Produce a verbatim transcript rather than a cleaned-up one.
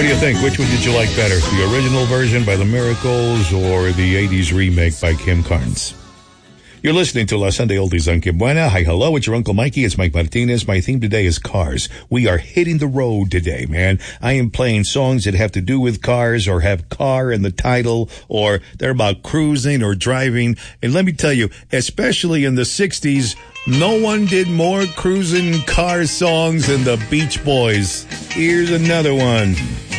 do you think? Which one did you like better? The original version by the Miracles or the eighties remake by Kim Carnes? You're listening to La Sunday Oldies on Kim Buena. Hi, hello, it's your Uncle Mikey. It's Mike Martinez. My theme today is cars. We are hitting the road today, man. I am playing songs that have to do with cars or have car in the title or they're about cruising or driving. And let me tell you, especially in the sixties, no one did more cruising car songs than the Beach Boys. Here's another one.